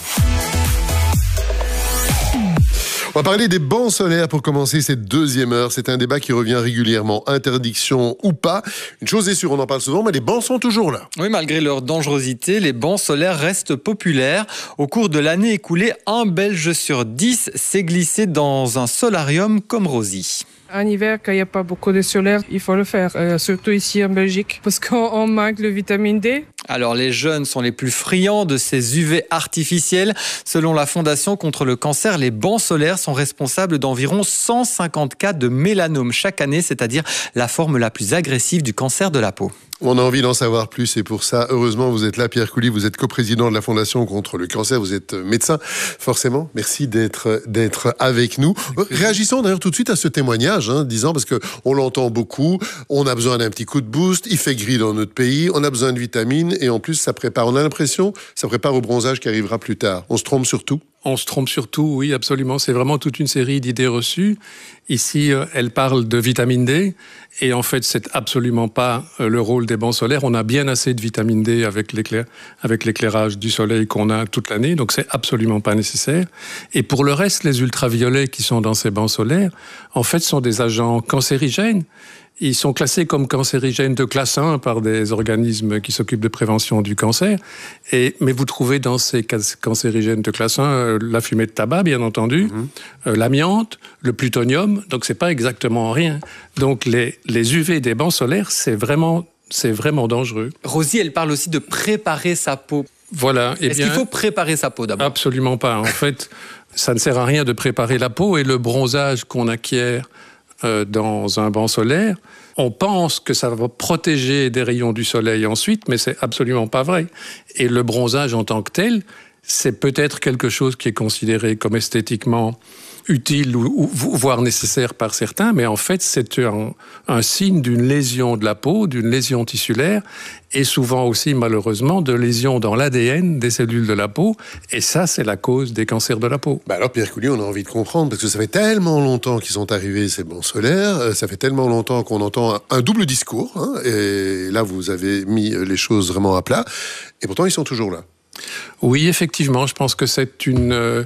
On va parler des bancs solaires pour commencer cette deuxième heure. C'est un débat qui revient régulièrement. Interdiction ou pas. Une chose est sûre, on en parle souvent, mais les bancs sont toujours là. Oui, malgré leur dangerosité, les bancs solaires restent populaires. Au cours de l'année écoulée, un Belge sur dix s'est glissé dans un solarium comme Rosie. En hiver, quand il n'y a pas beaucoup de solaire, il faut le faire, euh, surtout ici en Belgique, parce qu'on manque de vitamine D. Alors les jeunes sont les plus friands de ces U V artificiels. Selon la Fondation contre le cancer, les bancs solaires sont responsables d'environ cent cinquante cas de mélanome chaque année, c'est-à-dire la forme la plus agressive du cancer de la peau. On a envie d'en savoir plus et pour ça, heureusement, vous êtes là, Pierre Coulis, vous êtes coprésident de la Fondation contre le cancer, vous êtes médecin, forcément. Merci d'être, d'être avec nous. Réagissons d'ailleurs tout de suite à ce témoignage, hein, disant, parce qu'on l'entend beaucoup, on a besoin d'un petit coup de boost, il fait gris dans notre pays, on a besoin de vitamines et en plus, ça prépare, on a l'impression, ça prépare au bronzage qui arrivera plus tard. On se trompe surtout? On se trompe surtout, oui, absolument. C'est vraiment toute une série d'idées reçues. Ici, elle parle de vitamine D. Et en fait, c'est absolument pas le rôle des bancs solaires. On a bien assez de vitamine D avec, l'éclair, avec l'éclairage du soleil qu'on a toute l'année. Donc, c'est absolument pas nécessaire. Et pour le reste, les ultraviolets qui sont dans ces bancs solaires, en fait, sont des agents cancérigènes. Ils sont classés comme cancérigènes de classe un par des organismes qui s'occupent de prévention du cancer. Et, mais vous trouvez dans ces cancérigènes de classe un euh, la fumée de tabac, bien entendu, mmh. euh, l'amiante, le plutonium. Donc, c'est pas exactement rien. Donc, les, les U V des bancs solaires, c'est vraiment, c'est vraiment dangereux. Rosie, elle parle aussi de préparer sa peau. Voilà. Eh Est-ce bien, qu'il faut préparer sa peau d'abord? Absolument pas. En fait, ça ne sert à rien de préparer la peau et le bronzage qu'on acquiert Euh, dans un banc solaire, on pense que ça va protéger des rayons du soleil ensuite, mais c'est absolument pas vrai. Et le bronzage en tant que tel, c'est peut-être quelque chose qui est considéré comme esthétiquement utile ou, ou voire nécessaire par certains, mais en fait, c'est un, un signe d'une lésion de la peau, d'une lésion tissulaire, et souvent aussi, malheureusement, de lésions dans l'A D N des cellules de la peau, et ça, c'est la cause des cancers de la peau. Bah alors, Pierre Coulis, on a envie de comprendre, parce que ça fait tellement longtemps qu'ils sont arrivés, ces bancs solaires, ça fait tellement longtemps qu'on entend un, un double discours, hein, et là, vous avez mis les choses vraiment à plat, et pourtant, ils sont toujours là. Oui, effectivement, je pense que c'est une... Euh,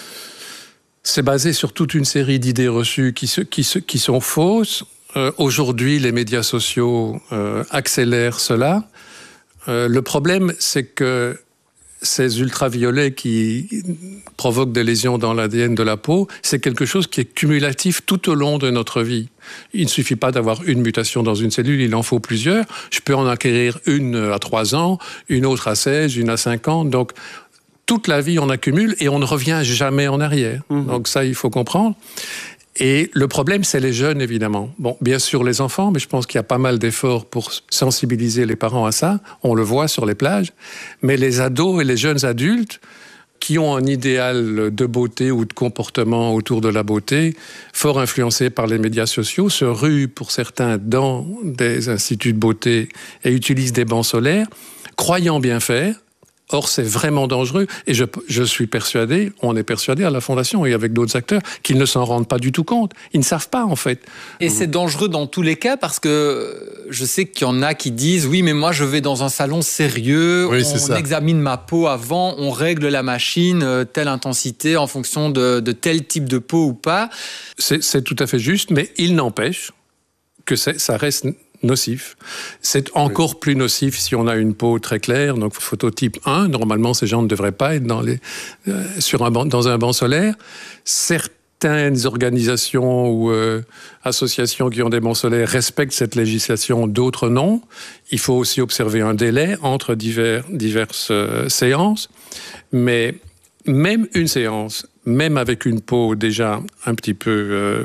c'est basé sur toute une série d'idées reçues qui, se, qui, se, qui sont fausses. Euh, aujourd'hui, les médias sociaux euh, accélèrent cela. Euh, le problème, c'est que ces ultraviolets qui provoquent des lésions dans l'A D N de la peau, c'est quelque chose qui est cumulatif tout au long de notre vie. Il ne suffit pas d'avoir une mutation dans une cellule, il en faut plusieurs. Je peux en acquérir une à trois ans, une autre à seize, une à cinq ans. Donc, toute la vie, on accumule et on ne revient jamais en arrière. Mmh. Donc ça, il faut comprendre. Et le problème, c'est les jeunes, évidemment. Bon, bien sûr, les enfants, mais je pense qu'il y a pas mal d'efforts pour sensibiliser les parents à ça. On le voit sur les plages. Mais les ados et les jeunes adultes, qui ont un idéal de beauté ou de comportement autour de la beauté, fort influencé par les médias sociaux, se ruent pour certains dans des instituts de beauté et utilisent des bancs solaires, croyant bien faire. Or, c'est vraiment dangereux. Et je, je suis persuadé, on est persuadé à la Fondation et avec d'autres acteurs, qu'ils ne s'en rendent pas du tout compte. Ils ne savent pas, en fait. Et c'est dangereux dans tous les cas parce que je sais qu'il y en a qui disent « Oui, mais moi, je vais dans un salon sérieux, oui, on examine ma peau avant, on règle la machine, telle intensité en fonction de, de tel type de peau ou pas. » C'est, c'est tout à fait juste, mais il n'empêche que ça reste nocif. C'est encore oui. plus nocif si on a une peau très claire, donc phototype un. Normalement, ces gens ne devraient pas être dans, les, euh, sur un banc, dans un banc solaire. Certaines organisations ou euh, associations qui ont des bancs solaires respectent cette législation, d'autres non. Il faut aussi observer un délai entre divers, diverses euh, séances. Mais même une séance, même avec une peau déjà un petit peu euh,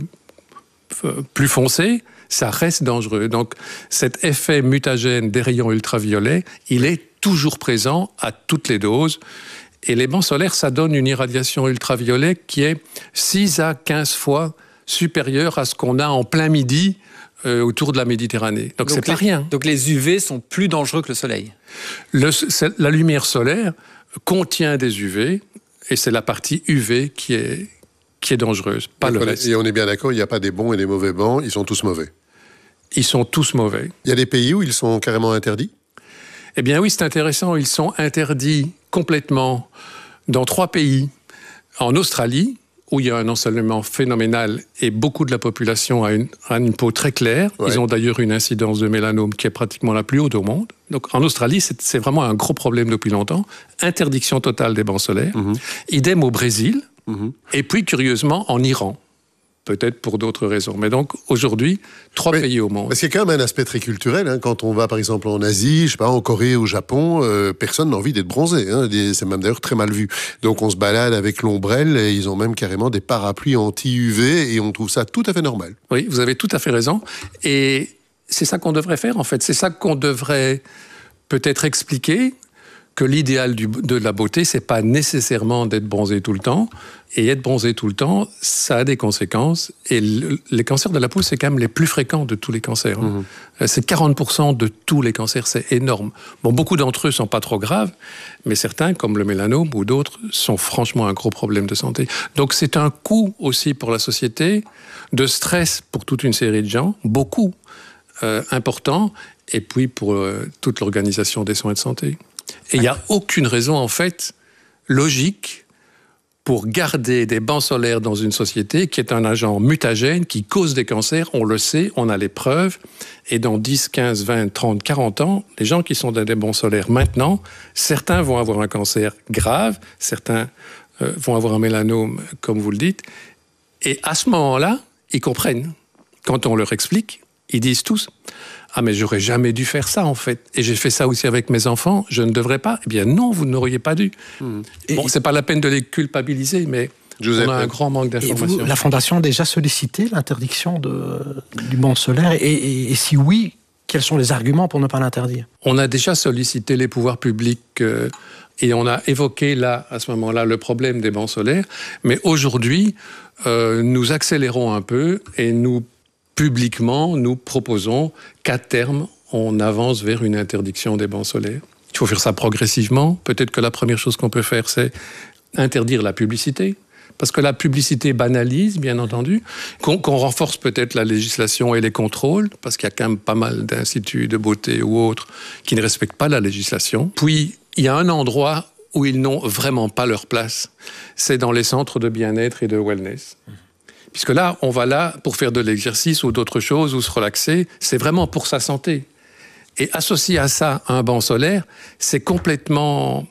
plus foncée, ça reste dangereux. Donc, cet effet mutagène des rayons ultraviolets, il est toujours présent à toutes les doses. Et les bancs solaires, ça donne une irradiation ultraviolet qui est six à quinze fois supérieure à ce qu'on a en plein midi euh, autour de la Méditerranée. Donc, donc c'est pas rien. Donc, les U V sont plus dangereux que le soleil. Le, la lumière solaire contient des U V, et c'est la partie U V qui est, qui est dangereuse, pas et le on reste. Est, et on est bien d'accord, il n'y a pas des bons et des mauvais bancs, ils sont tous mauvais. Ils sont tous mauvais. Il y a des pays où ils sont carrément interdits ? Eh bien oui, c'est intéressant. Ils sont interdits complètement dans trois pays. En Australie, où il y a un ensoleillement phénoménal et beaucoup de la population a une, a une peau très claire. Ouais. Ils ont d'ailleurs une incidence de mélanome qui est pratiquement la plus haute au monde. Donc en Australie, c'est, c'est vraiment un gros problème depuis longtemps. Interdiction totale des bancs solaires. Mm-hmm. Idem au Brésil. Mm-hmm. Et puis, curieusement, en Iran. Peut-être pour d'autres raisons. Mais donc, aujourd'hui, trois mais, pays au monde. Parce qu'il y a quand même un aspect très culturel. Hein. Quand on va, par exemple, en Asie, je sais pas, en Corée, au Japon, euh, personne n'a envie d'être bronzé. Hein. C'est même d'ailleurs très mal vu. Donc, on se balade avec l'ombrelle et ils ont même carrément des parapluies anti-U V et on trouve ça tout à fait normal. Oui, vous avez tout à fait raison. Et c'est ça qu'on devrait faire, en fait. C'est ça qu'on devrait peut-être expliquer, que l'idéal du, de la beauté, c'est pas nécessairement d'être bronzé tout le temps. Et être bronzé tout le temps, ça a des conséquences. Et le, les cancers de la peau, c'est quand même les plus fréquents de tous les cancers. Mmh. C'est quarante pour cent de tous les cancers, c'est énorme. Bon, beaucoup d'entre eux sont pas trop graves, mais certains, comme le mélanome ou d'autres, sont franchement un gros problème de santé. Donc c'est un coût aussi pour la société, de stress pour toute une série de gens, beaucoup, euh, important, et puis pour euh, toute l'organisation des soins de santé. Et il n'y a aucune raison, en fait, logique pour garder des bancs solaires dans une société qui est un agent mutagène, qui cause des cancers, on le sait, on a les preuves. Et dans dix, quinze, vingt, trente, quarante ans, les gens qui sont dans des bancs solaires maintenant, certains vont avoir un cancer grave, certains euh, vont avoir un mélanome, comme vous le dites. Et à ce moment-là, ils comprennent. Quand on leur explique, ils disent tous... Ah, mais j'aurais jamais dû faire ça, en fait. Et j'ai fait ça aussi avec mes enfants, je ne devrais pas. Eh bien, non, vous n'auriez pas dû. Mmh. Bon, c'est pas la peine de les culpabiliser, mais Joseph, on a un grand manque d'informations. Vous, la Fondation a déjà sollicité l'interdiction de, du banc solaire et, et, et si oui, quels sont les arguments pour ne pas l'interdire ? On a déjà sollicité les pouvoirs publics euh, et on a évoqué là, à ce moment-là, le problème des bancs solaires. Mais aujourd'hui, euh, nous accélérons un peu et nous publiquement, nous proposons qu'à terme, on avance vers une interdiction des bancs solaires. Il faut faire ça progressivement. Peut-être que la première chose qu'on peut faire, c'est interdire la publicité. Parce que la publicité banalise, bien entendu. Qu'on, qu'on renforce peut-être la législation et les contrôles, parce qu'il y a quand même pas mal d'instituts de beauté ou autres qui ne respectent pas la législation. Puis, il y a un endroit où ils n'ont vraiment pas leur place. C'est dans les centres de bien-être et de wellness. Puisque là, on va là pour faire de l'exercice ou d'autres choses, ou se relaxer. C'est vraiment pour sa santé. Et associé à ça, un banc solaire, c'est complètement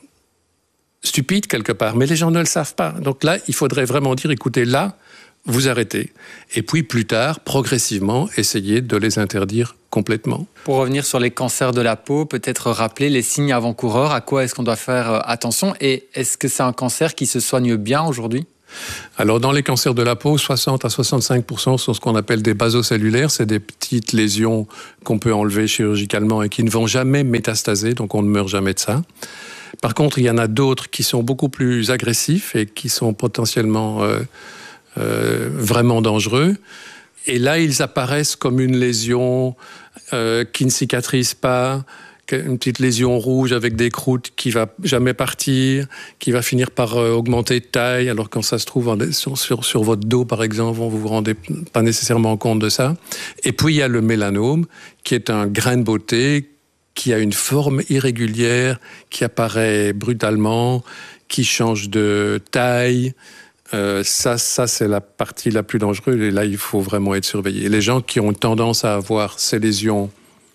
stupide quelque part. Mais les gens ne le savent pas. Donc là, il faudrait vraiment dire, écoutez, là, vous arrêtez. Et puis plus tard, progressivement, essayer de les interdire complètement. Pour revenir sur les cancers de la peau, peut-être rappeler les signes avant-coureurs. À quoi est-ce qu'on doit faire attention ? Et est-ce que c'est un cancer qui se soigne bien aujourd'hui ? Alors, dans les cancers de la peau, soixante à soixante-cinq pour cent sont ce qu'on appelle des basocellulaires. C'est des petites lésions qu'on peut enlever chirurgicalement et qui ne vont jamais métastaser, donc on ne meurt jamais de ça. Par contre, il y en a d'autres qui sont beaucoup plus agressifs et qui sont potentiellement euh, euh, vraiment dangereux. Et là, ils apparaissent comme une lésion euh, qui ne cicatrise pas, une petite lésion rouge avec des croûtes qui va jamais partir, qui va finir par euh, augmenter de taille. Alors quand ça se trouve en, sur, sur, sur votre dos, par exemple, vous vous rendez pas nécessairement compte de ça. Et puis il y a le mélanome, qui est un grain de beauté, qui a une forme irrégulière, qui apparaît brutalement, qui change de taille. Euh, ça, ça, c'est la partie la plus dangereuse. Et là, il faut vraiment être surveillé. Les gens qui ont tendance à avoir ces lésions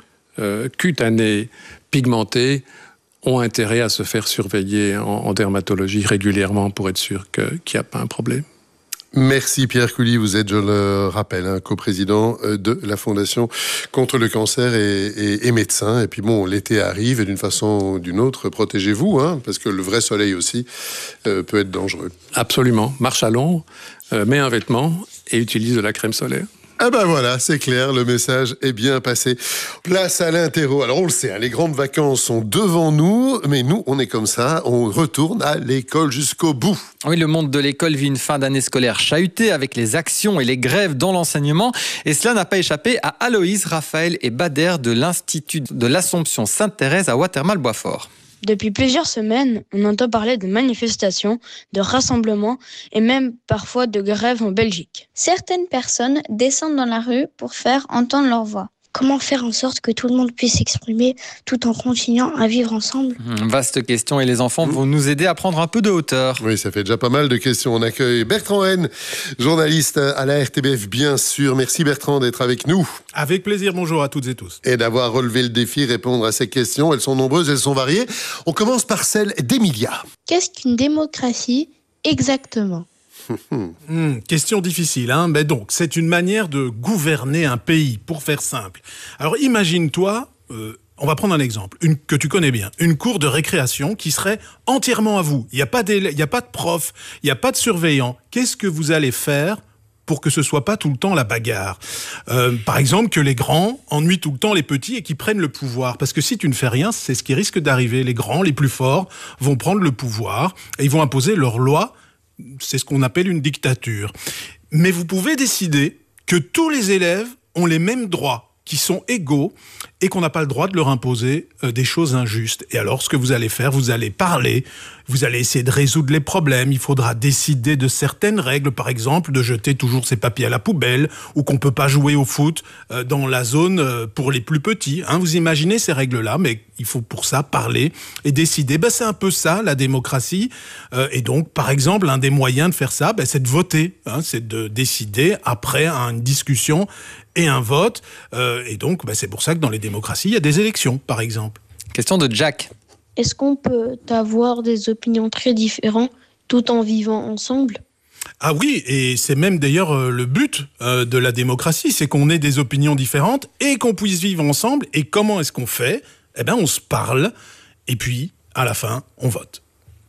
euh, cutanées, pigmentées, ont intérêt à se faire surveiller en, en dermatologie régulièrement pour être sûr que, qu'il n'y a pas un problème. Merci Pierre Cully, vous êtes, je le rappelle, hein, coprésident de la Fondation contre le cancer et, et, et médecin. Et puis bon, l'été arrive et d'une façon ou d'une autre, protégez-vous, hein, parce que le vrai soleil aussi euh, peut être dangereux. Absolument. Marche à l'ombre, euh, mets un vêtement et utilise de la crème solaire. Ah ben voilà, c'est clair, le message est bien passé. Place à l'interro. Alors on le sait, hein, les grandes vacances sont devant nous, mais nous, on est comme ça, on retourne à l'école jusqu'au bout. Oui, le monde de l'école vit une fin d'année scolaire chahutée avec les actions et les grèves dans l'enseignement. Et cela n'a pas échappé à Aloïse, Raphaël et Bader de l'Institut de l'Assomption Sainte-Thérèse à Watermal-Boisfort. Depuis plusieurs semaines, on entend parler de manifestations, de rassemblements et même parfois de grèves en Belgique. Certaines personnes descendent dans la rue pour faire entendre leur voix. Comment faire en sorte que tout le monde puisse s'exprimer tout en continuant à vivre ensemble ? Vaste question et les enfants mmh. vont nous aider à prendre un peu de hauteur. Oui, ça fait déjà pas mal de questions. On accueille Bertrand Haine, journaliste à la R T B F, bien sûr. Merci Bertrand d'être avec nous. Avec plaisir, bonjour à toutes et tous. Et d'avoir relevé le défi, répondre à ces questions. Elles sont nombreuses, elles sont variées. On commence par celle d'Emilia. Qu'est-ce qu'une démocratie exactement ? Mmh, question difficile, hein. Mais donc, c'est une manière de gouverner un pays, pour faire simple. Alors, imagine-toi, euh, on va prendre un exemple, une, que tu connais bien, une cour de récréation qui serait entièrement à vous. Il n'y a pas d'élèves, il n'y a pas de prof, il n'y a pas de surveillant. Qu'est-ce que vous allez faire pour que ce soit pas tout le temps la bagarre. Euh, par exemple, que les grands ennuient tout le temps les petits et qu'ils prennent le pouvoir. Parce que si tu ne fais rien, c'est ce qui risque d'arriver. Les grands, les plus forts, vont prendre le pouvoir et ils vont imposer leurs lois. C'est ce qu'on appelle une dictature. Mais vous pouvez décider que tous les élèves ont les mêmes droits, qui sont égaux, et qu'on n'a pas le droit de leur imposer euh, des choses injustes. Et alors, ce que vous allez faire, vous allez parler, vous allez essayer de résoudre les problèmes, il faudra décider de certaines règles, par exemple, de jeter toujours ses papiers à la poubelle, ou qu'on peut pas jouer au foot euh, dans la zone euh, pour les plus petits. Hein, vous imaginez ces règles-là, mais il faut pour ça parler et décider. Ben, c'est un peu ça, la démocratie. Euh, et donc, par exemple, un des moyens de faire ça, ben, c'est de voter. Hein, c'est de décider après une discussion et un vote. Euh, et donc, ben, c'est pour ça que dans les démocraties, il y a des élections, par exemple. Question de Jack. Est-ce qu'on peut avoir des opinions très différentes tout en vivant ensemble ? Ah oui, et c'est même d'ailleurs euh, le but euh, de la démocratie, c'est qu'on ait des opinions différentes et qu'on puisse vivre ensemble. Et comment est-ce qu'on fait ? Eh bien, on se parle, et puis, à la fin, on vote.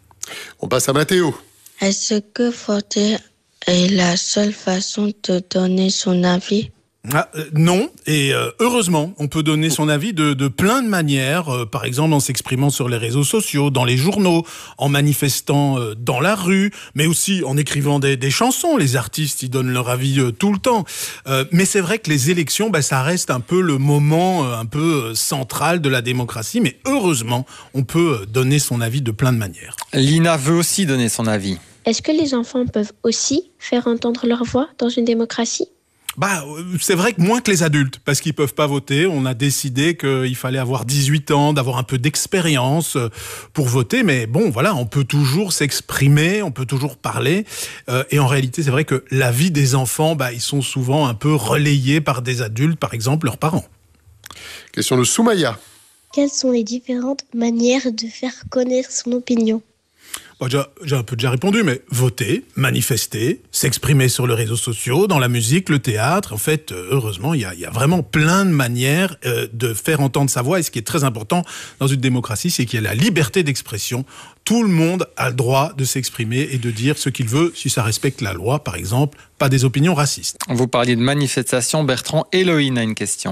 On passe à Mathéo. Est-ce que voter est la seule façon de donner son avis ? Ah, euh, non, et euh, heureusement, on peut donner son avis de, de plein de manières, euh, par exemple en s'exprimant sur les réseaux sociaux, dans les journaux, en manifestant euh, dans la rue, mais aussi en écrivant des, des chansons. Les artistes, ils donnent leur avis euh, tout le temps. Euh, mais c'est vrai que les élections, bah, ça reste un peu le moment euh, un peu euh, central de la démocratie, mais heureusement, on peut donner son avis de plein de manières. Lina veut aussi donner son avis. Est-ce que les enfants peuvent aussi faire entendre leur voix dans une démocratie ? Bah, c'est vrai que moins que les adultes, parce qu'ils peuvent pas voter. On a décidé qu'il fallait avoir dix-huit ans, d'avoir un peu d'expérience pour voter. Mais bon, voilà, on peut toujours s'exprimer, on peut toujours parler. Euh, et en réalité, c'est vrai que la vie des enfants, bah, ils sont souvent un peu relayés par des adultes, par exemple leurs parents. Question de Soumaya. Quelles sont les différentes manières de faire connaître son opinion ? Bon, j'ai, j'ai un peu déjà répondu, mais voter, manifester, s'exprimer sur les réseaux sociaux, dans la musique, le théâtre. En fait, heureusement, il y a, il y a vraiment plein de manières euh, de faire entendre sa voix. Et ce qui est très important dans une démocratie, c'est qu'il y a la liberté d'expression. Tout le monde a le droit de s'exprimer et de dire ce qu'il veut, si ça respecte la loi, par exemple, pas des opinions racistes. Vous parliez de manifestation, Bertrand. Héloïne a une question.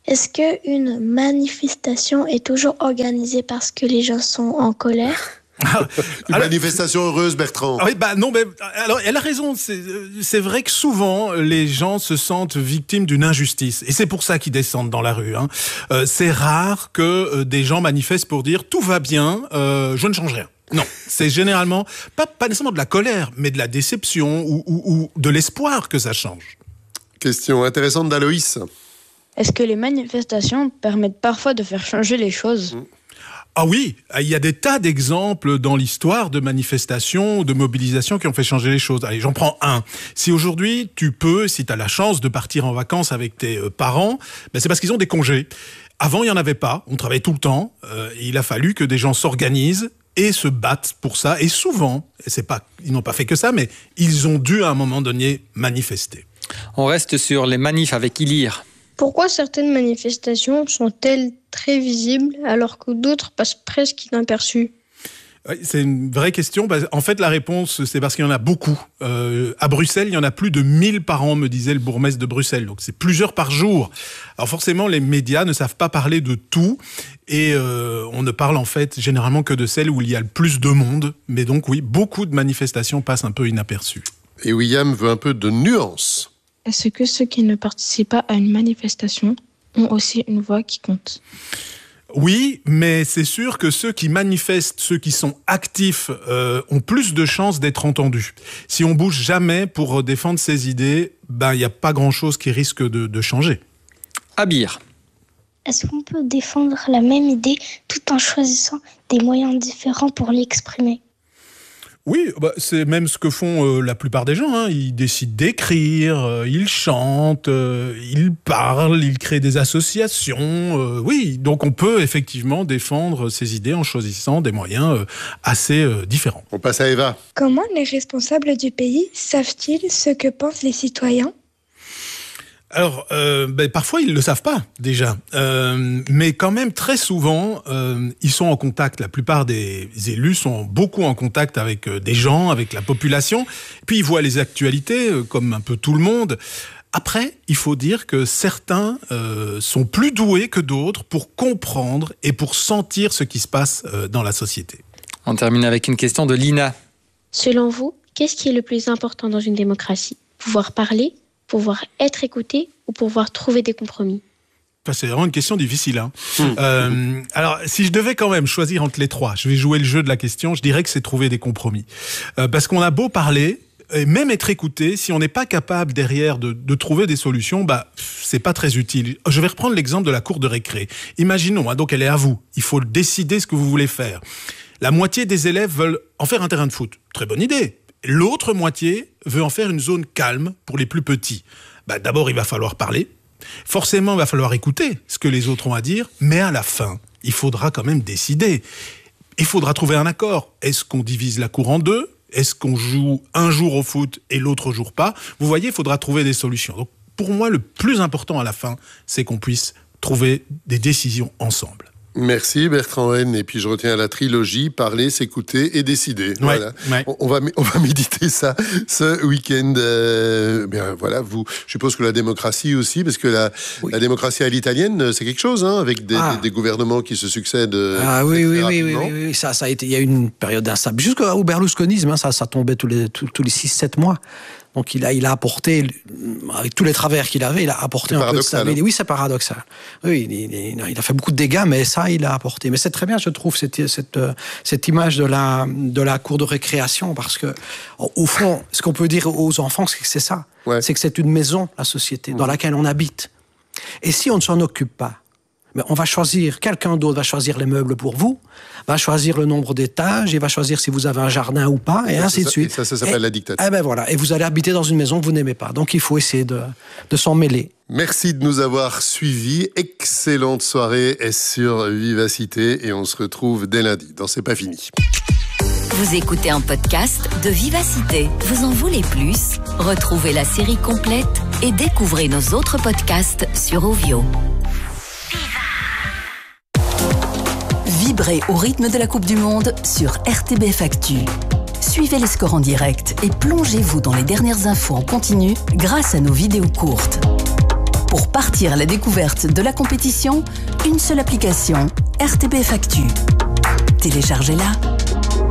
Est-ce qu'une manifestation est toujours organisée parce que les gens sont en colère ? Une alors, manifestation heureuse, Bertrand. Oui, bah non, mais alors elle a raison. C'est, c'est vrai que souvent les gens se sentent victimes d'une injustice, et c'est pour ça qu'ils descendent dans la rue. Hein. Euh, c'est rare que euh, des gens manifestent pour dire tout va bien, euh, je ne change rien. Non, c'est généralement pas pas nécessairement de la colère, mais de la déception ou, ou, ou de l'espoir que ça change. Question intéressante d'Aloïs. Est-ce que les manifestations permettent parfois de faire changer les choses ? mmh. Ah oui, il y a des tas d'exemples dans l'histoire de manifestations, de mobilisations qui ont fait changer les choses. Allez, j'en prends un. Si aujourd'hui, tu peux, si tu as la chance de partir en vacances avec tes parents, ben c'est parce qu'ils ont des congés. Avant, il n'y en avait pas. On travaillait tout le temps. Euh, et il a fallu que des gens s'organisent et se battent pour ça. Et souvent, et c'est pas, ils n'ont pas fait que ça, mais ils ont dû à un moment donné manifester. On reste sur les manifs avec Ilir. Pourquoi certaines manifestations sont-elles très visibles alors que d'autres passent presque inaperçues ? C'est une vraie question. En fait, la réponse, c'est parce qu'il y en a beaucoup. Euh, à Bruxelles, il y en a plus de mille par an, me disait le bourgmestre de Bruxelles. Donc, c'est plusieurs par jour. Alors, forcément, les médias ne savent pas parler de tout. Et euh, on ne parle en fait généralement que de celles où il y a le plus de monde. Mais donc, oui, beaucoup de manifestations passent un peu inaperçues. Et William veut un peu de nuance. Est-ce que ceux qui ne participent pas à une manifestation ont aussi une voix qui compte ? Oui, mais c'est sûr que ceux qui manifestent, ceux qui sont actifs, euh, ont plus de chances d'être entendus. Si on bouge jamais pour défendre ses idées, ben il n'y a pas grand-chose qui risque de, de changer. Abir. Est-ce qu'on peut défendre la même idée tout en choisissant des moyens différents pour l'exprimer ? Oui, bah, c'est même ce que font euh, la plupart des gens. Hein. Ils décident d'écrire, euh, ils chantent, euh, ils parlent, ils créent des associations. Euh, oui, donc on peut effectivement défendre ses idées en choisissant des moyens euh, assez euh, différents. On passe à Eva. Comment les responsables du pays savent-ils ce que pensent les citoyens ? Alors, euh, ben, parfois, ils ne le savent pas, déjà. Euh, mais quand même, très souvent, euh, ils sont en contact. La plupart des élus sont beaucoup en contact avec euh, des gens, avec la population. Puis, ils voient les actualités, euh, comme un peu tout le monde. Après, il faut dire que certains euh, sont plus doués que d'autres pour comprendre et pour sentir ce qui se passe euh, dans la société. On termine avec une question de Lina. Selon vous, qu'est-ce qui est le plus important dans une démocratie ? Pouvoir parler ? Pouvoir être écouté ou pouvoir trouver des compromis ? C'est vraiment une question difficile. Hein. Mmh. Euh, alors, si je devais quand même choisir entre les trois, je vais jouer le jeu de la question, je dirais que c'est trouver des compromis. Euh, parce qu'on a beau parler, et même être écouté, si on n'est pas capable derrière de, de trouver des solutions, bah, c'est pas très utile. Je vais reprendre l'exemple de la cour de récré. Imaginons, hein, donc elle est à vous. Il faut décider ce que vous voulez faire. La moitié des élèves veulent en faire un terrain de foot. Très bonne idée. L'autre moitié veut en faire une zone calme pour les plus petits. Bah, d'abord, il va falloir parler. Forcément, il va falloir écouter ce que les autres ont à dire. Mais à la fin, il faudra quand même décider. Il faudra trouver un accord. Est-ce qu'on divise la cour en deux ? Est-ce qu'on joue un jour au foot et l'autre jour pas ? Vous voyez, il faudra trouver des solutions. Donc, pour moi, le plus important à la fin, c'est qu'on puisse trouver des décisions ensemble. Merci Bertrand Haine. Et puis je retiens la trilogie, parler, s'écouter et décider. Ouais, voilà. Ouais. On, on, va, on va méditer ça ce week-end. Euh, bien voilà, vous, je suppose que la démocratie aussi, parce que la, oui. la démocratie à l'italienne, c'est quelque chose, hein, avec des, ah. des, des gouvernements qui se succèdent. Ah oui, oui, oui, oui, oui, oui, ça, ça a été. Il y a eu une période d'instabilité. Jusqu'au berlusconisme, hein, ça, ça tombait tous les, tous, tous les six sept mois. Donc il a, il a apporté, avec tous les travers qu'il avait, il a apporté un peu de stabilité. Oui, c'est paradoxal. Oui, il, il, il a fait beaucoup de dégâts, mais ça, il a apporté. Mais c'est très bien, je trouve, cette, cette, cette image de la, de la cour de récréation, parce que, au fond, ce qu'on peut dire aux enfants, c'est que c'est ça. Ouais. C'est que c'est une maison, la société, dans laquelle on habite. Et si on ne s'en occupe pas, mais on va choisir, quelqu'un d'autre va choisir les meubles pour vous, va choisir le nombre d'étages, et va choisir si vous avez un jardin ou pas, et, et ainsi ça, de suite. Et ça, ça s'appelle et, la dictature. Et ben voilà, et vous allez habiter dans une maison que vous n'aimez pas. Donc il faut essayer de, de s'en mêler. Merci de nous avoir suivis. Excellente soirée sur Vivacité, et on se retrouve dès lundi dans C'est pas fini. Vous écoutez un podcast de Vivacité. Vous en voulez plus ? Retrouvez la série complète et découvrez nos autres podcasts sur Ovio. Vibrez au rythme de la Coupe du Monde sur R T B F Actu. Suivez les scores en direct et plongez-vous dans les dernières infos en continu grâce à nos vidéos courtes. Pour partir à la découverte de la compétition, une seule application, R T B F Actu. Téléchargez-la.